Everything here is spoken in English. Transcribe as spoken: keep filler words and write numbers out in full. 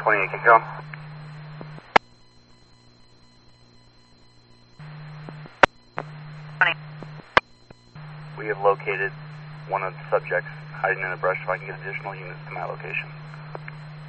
twenty-eight, keep going. We have located one of the subjects hiding in the brush. If I can get additional units to my location.